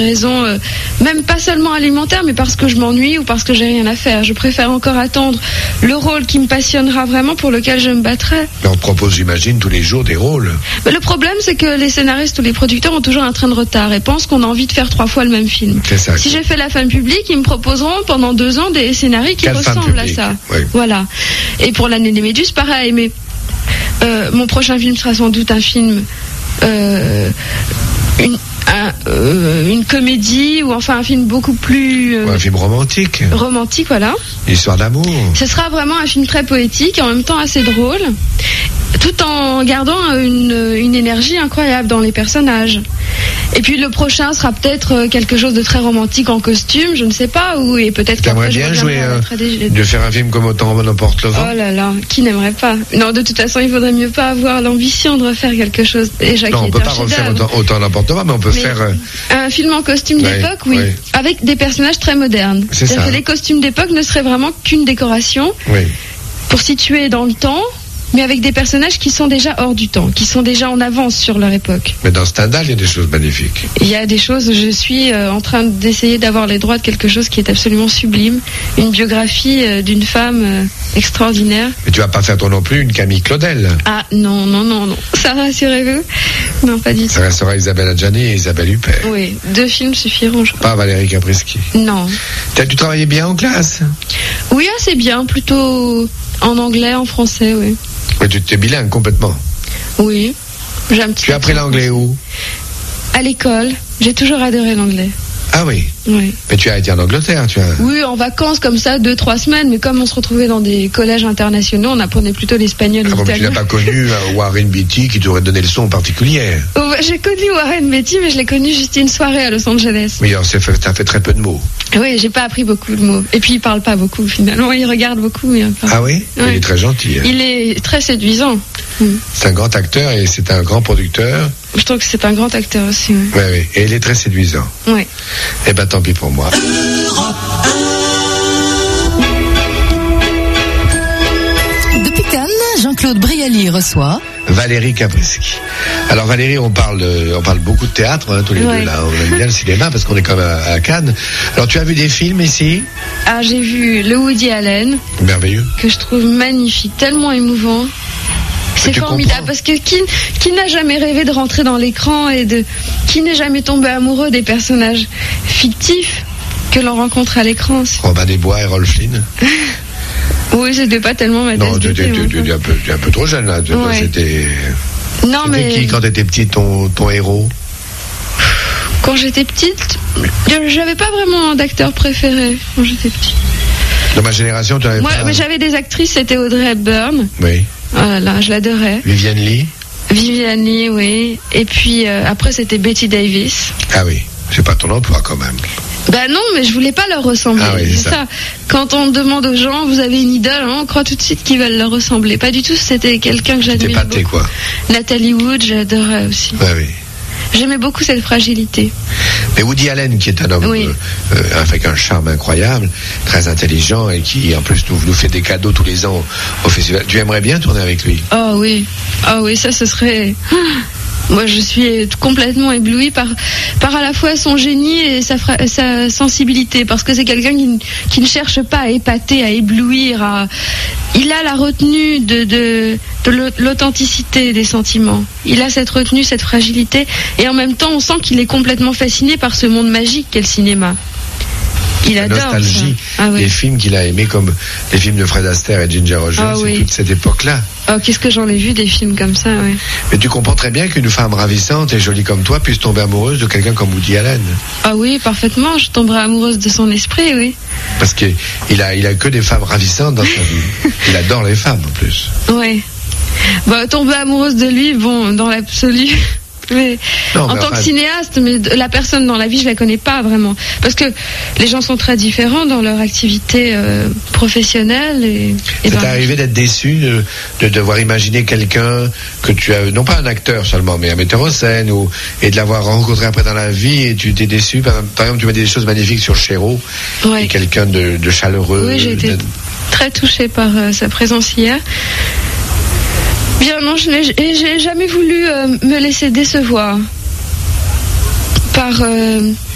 raison, même pas seulement alimentaire, mais parce que je m'ennuie ou parce que j'ai rien à faire. Je préfère encore attendre le rôle qui me passionnera vraiment, pour lequel je me battrai. Mais on te propose, j'imagine, tous les jours des rôles. Mais le problème, c'est que les scénaristes ou les producteurs ont toujours un train de retard et pensent qu'on a envie de faire 3 fois le même film. C'est ça. Si j'ai fait La Femme publique, ils me proposeront pendant 2 ans des scénarios qui ressemblent à ça. Oui. Voilà. Et pour L'Année des Méduses, pareil. Mais mon prochain film sera sans doute un film... une comédie, ou enfin un film beaucoup plus un film romantique, voilà, histoire d'amour. Ce sera vraiment un film très poétique et en même temps assez drôle, tout en gardant une énergie incroyable dans les personnages. Et puis le prochain sera peut-être quelque chose de très romantique en costume, je ne sais pas, et peut-être qu'après bien jouer de faire un film comme Autant n'emporte le vent. Oh là là, qui n'aimerait pas? Non, de toute façon, il vaudrait mieux pas avoir l'ambition de refaire quelque chose déjà qui est un chef-d'œuvre. Non, on peut pas refaire Autant n'emporte le vent, mais on peut faire un film en costume d'époque, oui, avec des personnages très modernes. C'est-à-dire que les costumes d'époque ne seraient vraiment qu'une décoration pour situer dans le temps, mais avec des personnages qui sont déjà hors du temps, qui sont déjà en avance sur leur époque. Mais dans Stendhal, il y a des choses magnifiques. Il y a des choses, je suis en train d'essayer d'avoir les droits de quelque chose qui est absolument sublime, une biographie d'une femme extraordinaire. Mais tu vas pas faire toi non plus une Camille Claudel. Ah non, ça, rassurez-vous. Non, pas du tout. Ça restera Isabelle Adjani et Isabelle Huppert. Oui, 2 films suffiront, je crois. Pas Valérie Caprisky. Non. Tu travaillais bien en classe? Oui, assez bien, plutôt en anglais, en français, oui. Mais tu étais bilingue complètement? Oui. Tu as appris l'anglais où? À l'école. J'ai toujours adoré l'anglais. Ah oui? Oui. Mais tu as été en Angleterre, Oui, en vacances comme ça, 2-3 semaines, mais comme on se retrouvait dans des collèges internationaux, on apprenait plutôt l'espagnol et l'italien. Mais tu n'as pas connu Warren Beatty qui t'aurait donné le son particulier? J'ai connu Warren Beatty, mais je l'ai connu juste une soirée à Los Angeles. Oui, alors t'as fait très peu de mots. Oui, j'ai pas appris beaucoup de mots. Et puis il parle pas beaucoup finalement, il regarde beaucoup, mais il parle. Ah oui? Oui. Il est très gentil. Il est très séduisant. C'est un grand acteur et c'est un grand producteur. Je trouve que c'est un grand acteur aussi. Oui. Et il est très séduisant. Oui. Eh ben tant pis pour moi. Depuis Cannes, Jean-Claude Brialy reçoit Valérie Caprisky. Alors Valérie, on parle beaucoup de théâtre, tous les deux là. On aime bien le cinéma parce qu'on est quand même à Cannes. Alors tu as vu des films ici? Ah, j'ai vu le Woody Allen. Merveilleux. Que je trouve magnifique, tellement émouvant. C'est formidable parce que qui n'a jamais rêvé de rentrer dans l'écran et qui n'est jamais tombé amoureux des personnages fictifs que l'on rencontre à l'écran? Robin des Bois et Rolf Flynn. Oui, c'était pas tellement ma tasse de thé. Non, tu es un peu trop jeune là. C'était qui quand t'étais petite ton héros? Quand j'étais petite, j'avais pas vraiment d'acteur préféré quand j'étais petite. Dans ma génération, tu avais pas... Mais j'avais des actrices, c'était Audrey Hepburn. Oui. Voilà, je l'adorais. Viviane Leigh, oui. Et puis après, c'était Betty Davis. Ah oui, c'est pas ton emploi quand même. Ben non, mais je voulais pas leur ressembler. Ah oui, c'est ça. Quand on demande aux gens, vous avez une idole, on croit tout de suite qu'ils veulent leur ressembler. Pas du tout, c'était quelqu'un que j'admirais beaucoup. T'es pâté, quoi. Nathalie Wood, j'adorais aussi. Oui. J'aimais beaucoup cette fragilité. Mais Woody Allen, qui est un homme avec un charme incroyable, très intelligent et qui en plus nous fait des cadeaux tous les ans au festival. Tu aimerais bien tourner avec lui? Oh oui, ça ce serait... Moi, je suis complètement éblouie par à la fois son génie et sa sensibilité, parce que c'est quelqu'un qui ne cherche pas à épater, à éblouir. Il a la retenue de l'authenticité des sentiments. Il a cette retenue, cette fragilité, et en même temps, on sent qu'il est complètement fasciné par ce monde magique qu'est le cinéma. Il adore nostalgie des films qu'il a aimés, comme les films de Fred Astaire et Ginger Rogers, c'est toute cette époque-là. Oh, qu'est-ce que j'en ai vu des films comme ça, oui. Mais tu comprends très bien qu'une femme ravissante et jolie comme toi puisse tomber amoureuse de quelqu'un comme Woody Allen. Ah oui, parfaitement, je tomberais amoureuse de son esprit, oui. Parce qu'il a que des femmes ravissantes dans sa vie. Il adore les femmes en plus. Oui. Tomber amoureuse de lui, dans l'absolu... Mais en tant que cinéaste, mais la personne dans la vie, je la connais pas vraiment, parce que les gens sont très différents dans leur activité professionnelle. C'est arrivé d'être déçu de devoir imaginer quelqu'un que tu as, non pas un acteur seulement, mais un metteur en scène, et de l'avoir rencontré après dans la vie, et tu t'es déçu. Par exemple, tu m'as dit des choses magnifiques sur Chéreau, et quelqu'un de chaleureux. Oui, j'ai été très touchée par sa présence hier. Bien non, j'ai jamais voulu me laisser décevoir par